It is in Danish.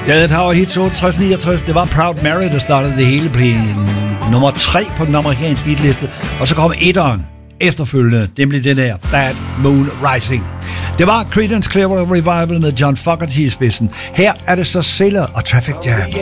Ja, det var hits 68-69. Det var Proud Mary, der startede det hele. Blev nummer 3 på den amerikanske hitliste. Og så kom etteren efterfølgende, nemlig den der Bad Moon Rising. Det var Creedence Clearwater Revival med John Fogerty i spidsen. Her er det så Sailor og Traffic Jam.